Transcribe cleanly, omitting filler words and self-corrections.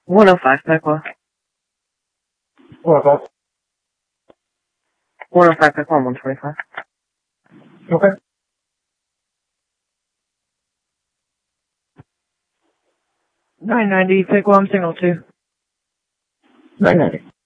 105 Pickle. 105. 105 Pickle on 125. Okay. 990 Pickle, I'm signal 2. 990.